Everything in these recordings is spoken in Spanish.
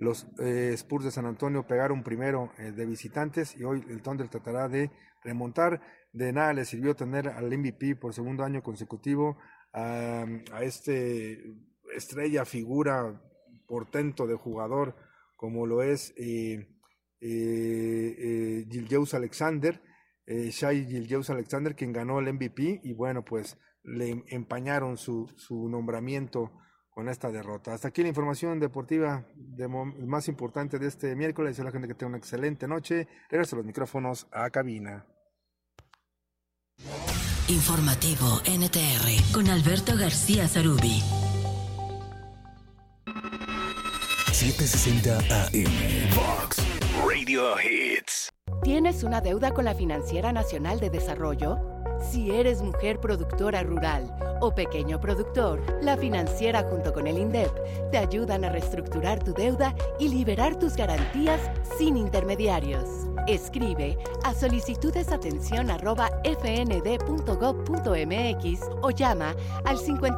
Los Spurs de San Antonio pegaron primero de visitantes y hoy el Thunder tratará de remontar. De nada le sirvió tener al MVP por segundo año consecutivo, a este estrella, figura, portento de jugador como lo es Gilgeous Alexander, Shai Gilgeous-Alexander, quien ganó el MVP, y bueno, pues le empañaron su nombramiento con esta derrota. Hasta aquí la información deportiva más importante de este miércoles. Deseo a la gente que tenga una excelente noche. Regreso los micrófonos a cabina. Informativo NTR con Alberto García Zarubi. 760 AM Vox Radio Hits. ¿Tienes una deuda con la Financiera Nacional de Desarrollo? Si eres mujer productora rural o pequeño productor, la Financiera junto con el INDEP te ayudan a reestructurar tu deuda y liberar tus garantías sin intermediarios. Escribe a solicitudesatención@fnd.gov.mx o llama al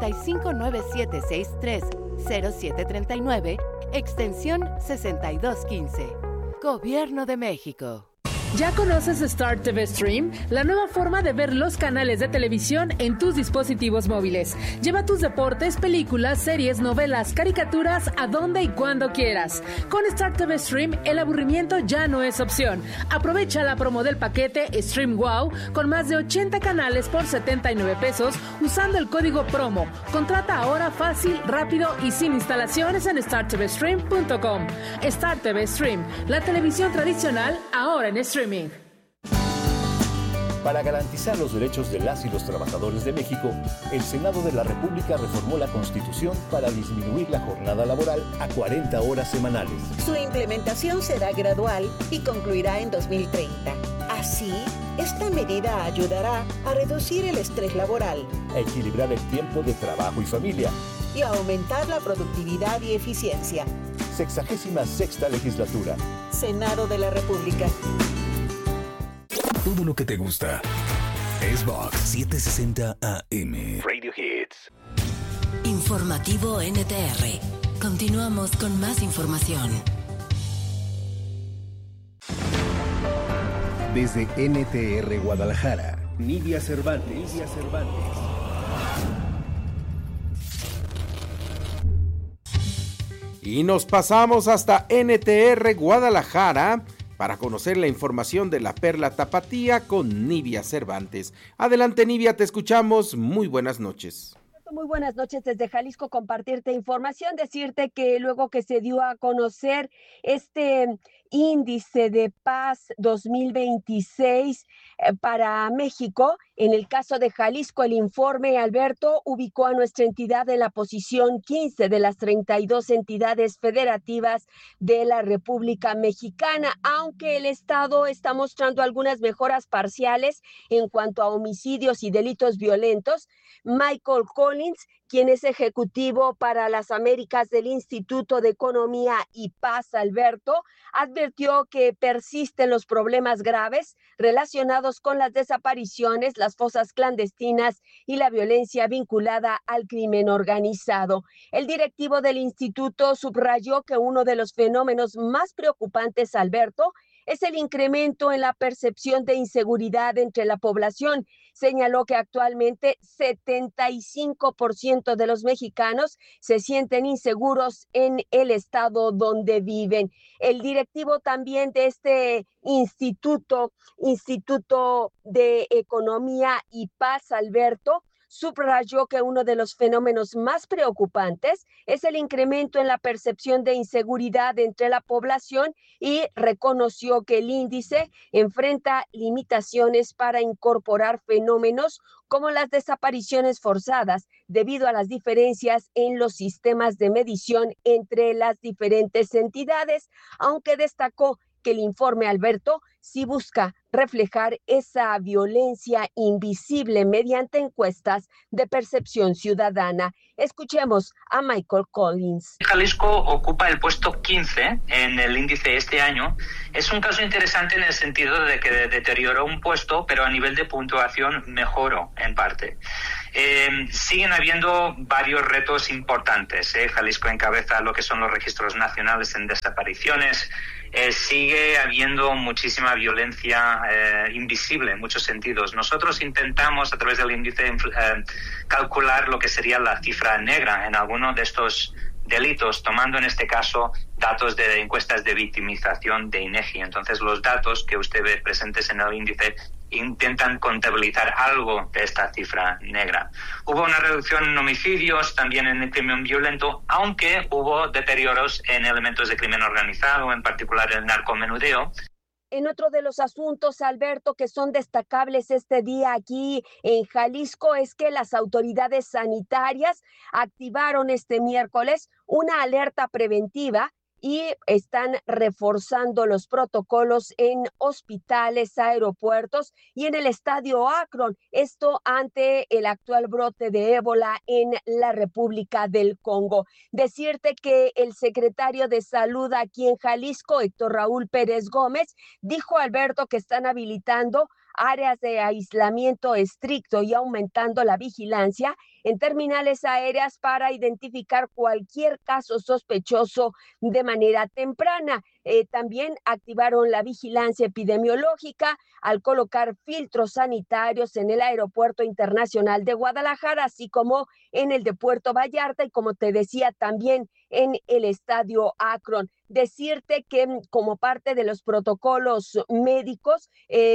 5597630739, extensión 6215. Gobierno de México. ¿Ya conoces Star TV Stream? La nueva forma de ver los canales de televisión en tus dispositivos móviles. Lleva tus deportes, películas, series, novelas, caricaturas a donde y cuando quieras. Con Star TV Stream, el aburrimiento ya no es opción. Aprovecha la promo del paquete Stream Wow con más de 80 canales por 79 pesos usando el código promo. Contrata ahora fácil, rápido y sin instalaciones en startvstream.com. Star TV Stream, la televisión tradicional ahora en streaming. Para garantizar los derechos de las y los trabajadores de México, el Senado de la República reformó la Constitución para disminuir la jornada laboral a 40 horas semanales. Su implementación será gradual y concluirá en 2030. Así, esta medida ayudará a reducir el estrés laboral, a equilibrar el tiempo de trabajo y familia y a aumentar la productividad y eficiencia. 66ª legislatura. Senado de la República. Todo lo que te gusta es Vox 760 AM Radio Hits. Informativo NTR. Continuamos con más información. Desde NTR Guadalajara, Nidia Cervantes. Y nos pasamos hasta NTR Guadalajara para conocer la información de la Perla Tapatía con Nidia Cervantes. Adelante, Nidia, te escuchamos. Muy buenas noches. Muy buenas noches desde Jalisco, compartirte información, decirte que luego que se dio a conocer este índice de paz 2026 para México, en el caso de Jalisco, el informe, Alberto, ubicó a nuestra entidad en la posición 15 de las 32 entidades federativas de la República Mexicana, aunque el Estado está mostrando algunas mejoras parciales en cuanto a homicidios y delitos violentos. Michael Collins, quien es ejecutivo para las Américas del Instituto de Economía y Paz, Alberto, advirtió que persisten los problemas graves relacionados con las desapariciones, las fosas clandestinas y la violencia vinculada al crimen organizado. El directivo del instituto subrayó que uno de los fenómenos más preocupantes, Alberto, es el incremento en la percepción de inseguridad entre la población. Señaló que actualmente 75% de los mexicanos se sienten inseguros en el estado donde viven. El directivo también de este Instituto de Economía y Paz, Alberto, subrayó que uno de los fenómenos más preocupantes es el incremento en la percepción de inseguridad entre la población y reconoció que el índice enfrenta limitaciones para incorporar fenómenos como las desapariciones forzadas debido a las diferencias en los sistemas de medición entre las diferentes entidades, aunque destacó que el informe, Alberto, sí busca reflejar esa violencia invisible mediante encuestas de percepción ciudadana. Escuchemos a Michael Collins. Jalisco ocupa el puesto 15 en el índice este año. Es un caso interesante en el sentido de que deterioró un puesto, pero a nivel de puntuación mejoró en parte. Siguen habiendo varios retos importantes. Jalisco encabeza lo que son los registros nacionales en desapariciones. Sigue habiendo muchísima violencia invisible en muchos sentidos. Nosotros intentamos a través del índice calcular lo que sería la cifra negra en alguno de estos delitos, tomando en este caso datos de encuestas de victimización de INEGI. Entonces, los datos que usted ve presentes en el índice intentan contabilizar algo de esta cifra negra. Hubo una reducción en homicidios, también en el crimen violento, aunque hubo deterioros en elementos de crimen organizado, en particular el narcomenudeo. En otro de los asuntos, Alberto, que son destacables este día aquí en Jalisco, es que las autoridades sanitarias activaron este miércoles una alerta preventiva y están reforzando los protocolos en hospitales, aeropuertos y en el estadio Akron. Esto ante el actual brote de ébola en la República del Congo. Decirte que el secretario de Salud aquí en Jalisco, Héctor Raúl Pérez Gómez, dijo, Alberto, que están habilitando áreas de aislamiento estricto y aumentando la vigilancia en terminales aéreas para identificar cualquier caso sospechoso de manera temprana. También activaron la vigilancia epidemiológica al colocar filtros sanitarios en el Aeropuerto Internacional de Guadalajara, así como en el de Puerto Vallarta y, como te decía, también en el Estadio Akron. Decirte que como parte de los protocolos médicos,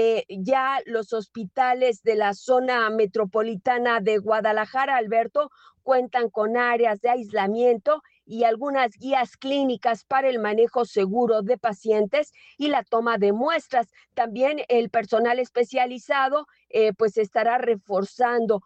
ya los hospitales de la zona metropolitana de Guadalajara, Alberto, cuentan con áreas de aislamiento y algunas guías clínicas para el manejo seguro de pacientes y la toma de muestras. También el personal especializado pues estará reforzando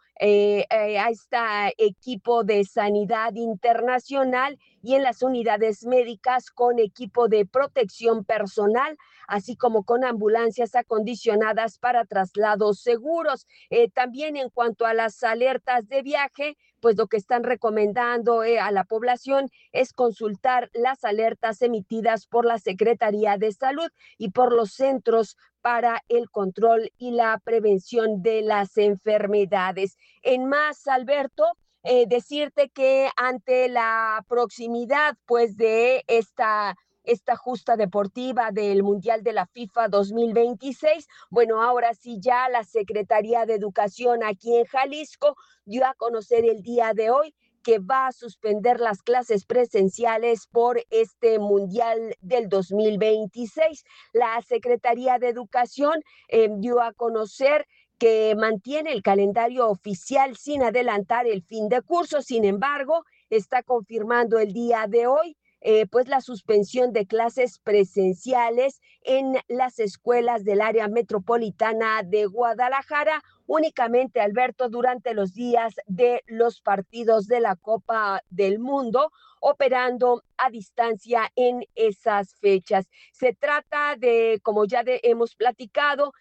a este equipo de sanidad internacional y en las unidades médicas con equipo de protección personal, así como con ambulancias acondicionadas para traslados seguros. También en cuanto a las alertas de viaje, pues lo que están recomendando a la población es consultar las alertas emitidas por la Secretaría de Salud y por los Centros para el Control y la Prevención de las Enfermedades. En más, Alberto, decirte que ante la proximidad pues de esta justa deportiva del Mundial de la FIFA 2026, bueno, ahora sí ya la Secretaría de Educación aquí en Jalisco dio a conocer el día de hoy que va a suspender las clases presenciales por este Mundial del 2026. La Secretaría de Educación dio a conocer que mantiene el calendario oficial sin adelantar el fin de curso. Sin embargo, está confirmando el día de hoy pues la suspensión de clases presenciales en las escuelas del área metropolitana de Guadalajara, únicamente, Alberto, durante los días de los partidos de la Copa del Mundo, operando a distancia en esas fechas. Se trata de, como ya hemos platicado,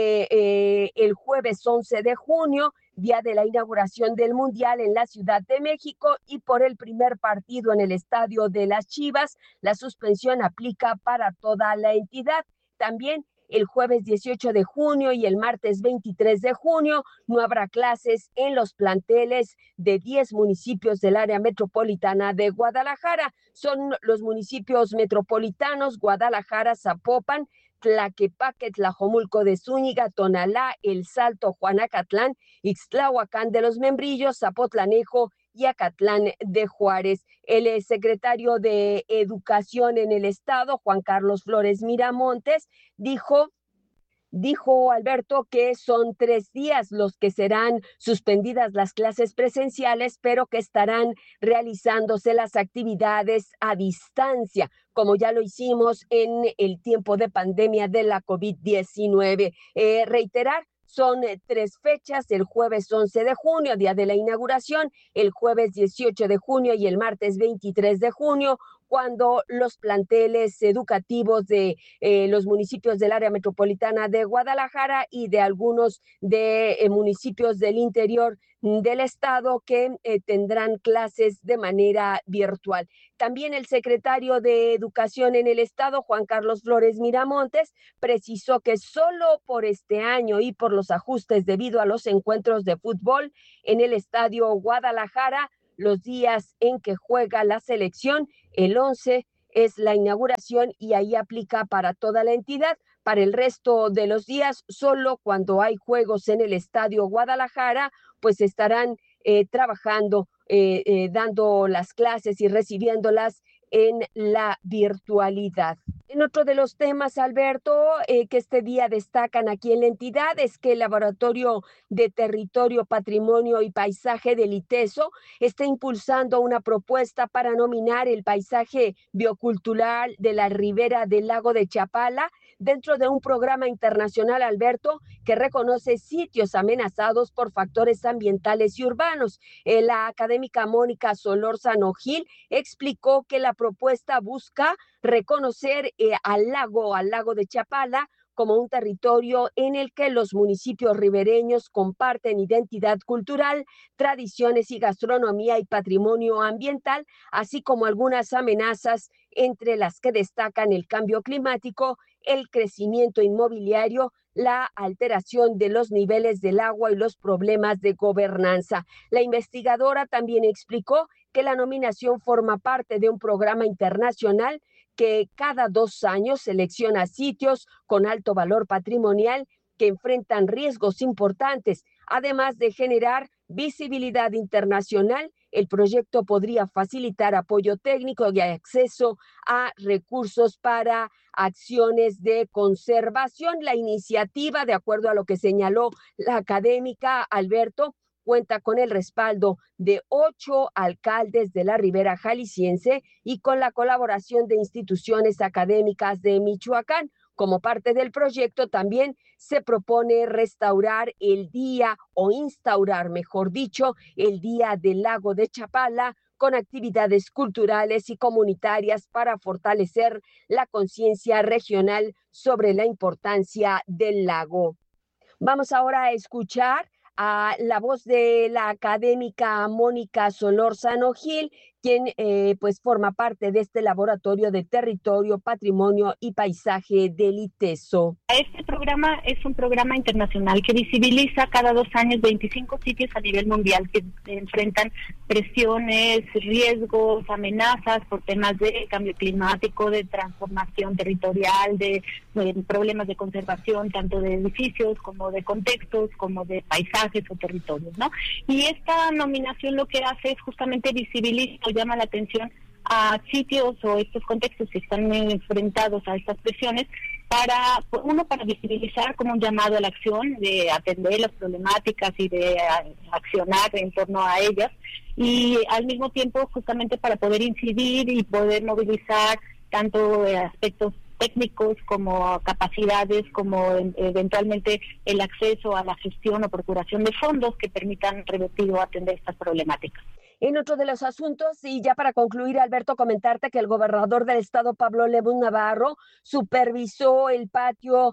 de el jueves 11 de junio, día de la inauguración del Mundial en la Ciudad de México, y por el primer partido en el Estadio de las Chivas, la suspensión aplica para toda la entidad. También el jueves 18 de junio y el martes 23 de junio no habrá clases en los planteles de 10 municipios del área metropolitana de Guadalajara. Son los municipios metropolitanos: Guadalajara, Zapopan, Tlaquepaque, Tlajomulco de Zúñiga, Tonalá, El Salto, Juanacatlán, Ixtlahuacán de los Membrillos, Zapotlanejo y Acatlán de Juárez. El secretario de Educación en el estado, Juan Carlos Flores Miramontes, dijo, Alberto, que son 3 días los que serán suspendidas las clases presenciales, pero que estarán realizándose las actividades a distancia, como ya lo hicimos en el tiempo de pandemia de la COVID-19. Reiterar, son 3 fechas: el jueves 11 de junio, día de la inauguración, el jueves 18 de junio y el martes 23 de junio, cuando los planteles educativos de los municipios del área metropolitana de Guadalajara y de algunos de municipios del interior del estado que tendrán clases de manera virtual. También el secretario de Educación en el estado, Juan Carlos Flores Miramontes, precisó que solo por este año y por los ajustes debido a los encuentros de fútbol en el estadio Guadalajara, los días en que juega la selección, el 11 es la inauguración y ahí aplica para toda la entidad. Para el resto de los días, solo cuando hay juegos en el estadio Guadalajara, pues estarán trabajando, dando las clases y recibiéndolas en la virtualidad. En otro de los temas, Alberto, que este día destacan aquí en la entidad es que el Laboratorio de Territorio, Patrimonio y Paisaje del ITESO está impulsando una propuesta para nominar el paisaje biocultural de la ribera del lago de Chapala dentro de un programa internacional, Alberto, que reconoce sitios amenazados por factores ambientales y urbanos. La académica Mónica Solórzano Gil explicó que la propuesta busca reconocer al lago de Chapala como un territorio en el que los municipios ribereños comparten identidad cultural, tradiciones y gastronomía y patrimonio ambiental, así como algunas amenazas entre las que destacan el cambio climático, el crecimiento inmobiliario, la alteración de los niveles del agua y los problemas de gobernanza. La investigadora también explicó que la nominación forma parte de un programa internacional que cada 2 años selecciona sitios con alto valor patrimonial que enfrentan riesgos importantes. Además de generar visibilidad internacional, el proyecto podría facilitar apoyo técnico y acceso a recursos para acciones de conservación. La iniciativa, de acuerdo a lo que señaló la académica, Alberto, cuenta con el respaldo de 8 alcaldes de la Ribera Jalisciense y con la colaboración de instituciones académicas de Michoacán. Como parte del proyecto también se propone restaurar el día, o instaurar, mejor dicho, el Día del Lago de Chapala, con actividades culturales y comunitarias para fortalecer la conciencia regional sobre la importancia del lago. Vamos ahora a escuchar a la voz de la académica Mónica Solórzano Gil, quien pues forma parte de este Laboratorio de Territorio, Patrimonio y Paisaje del ITESO. Este programa es un programa internacional que visibiliza cada 2 años 25 sitios a nivel mundial que enfrentan presiones, riesgos, amenazas por temas de cambio climático, de transformación territorial, de problemas de conservación, tanto de edificios como de contextos, como de paisajes o territorios, ¿no? Y esta nominación lo que hace es justamente visibilizar, llama la atención a sitios o estos contextos que están enfrentados a estas presiones para visibilizar como un llamado a la acción, de atender las problemáticas y de accionar en torno a ellas, y al mismo tiempo justamente para poder incidir y poder movilizar tanto aspectos técnicos como capacidades, como eventualmente el acceso a la gestión o procuración de fondos que permitan revertir o atender estas problemáticas. En otro de los asuntos, y ya para concluir, Alberto, comentarte que el gobernador del estado, Pablo Lemus Navarro, supervisó el patio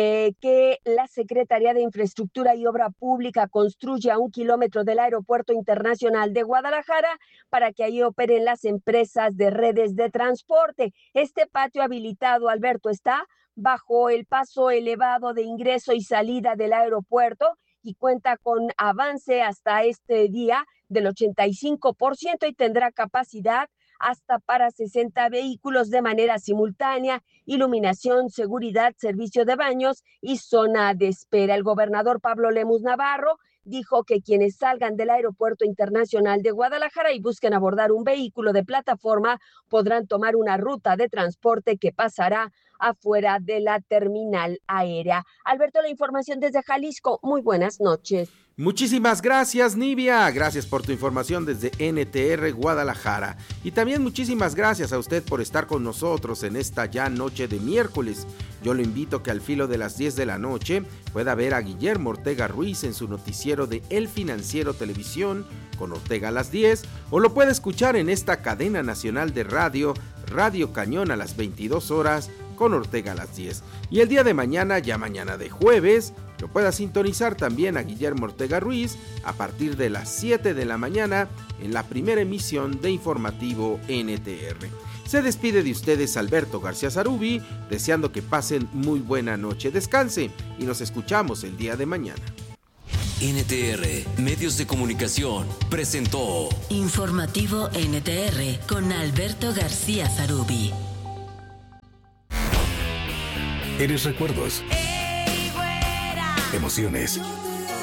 que la Secretaría de Infraestructura y Obra Pública construye a 1 kilómetro del Aeropuerto Internacional de Guadalajara para que ahí operen las empresas de redes de transporte. Este patio habilitado, Alberto, está bajo el paso elevado de ingreso y salida del aeropuerto y cuenta con avance hasta este día del 85% y tendrá capacidad hasta para 60 vehículos de manera simultánea, iluminación, seguridad, servicio de baños y zona de espera. El gobernador Pablo Lemus Navarro dijo que quienes salgan del Aeropuerto Internacional de Guadalajara y busquen abordar un vehículo de plataforma podrán tomar una ruta de transporte que pasará afuera de la terminal aérea. Alberto, la información desde Jalisco. Muy buenas noches. Muchísimas gracias, Nivia. Gracias por tu información desde NTR Guadalajara. Y también muchísimas gracias a usted por estar con nosotros en esta ya noche de miércoles. Yo lo invito a que al filo de las 10 de la noche pueda ver a Guillermo Ortega Ruiz en su noticiero de El Financiero Televisión con Ortega a las 10, o lo puede escuchar en esta cadena nacional de radio, Radio Cañón a las 22 horas con Ortega a las 10. Y el día de mañana, ya mañana de jueves, lo pueda sintonizar también a Guillermo Ortega Ruiz a partir de las 7 de la mañana en la primera emisión de Informativo NTR. Se despide de ustedes Alberto García Zarubi, deseando que pasen muy buena noche. Descanse y nos escuchamos el día de mañana. NTR Medios de Comunicación presentó Informativo NTR con Alberto García Zarubi. Eres recuerdos, emociones,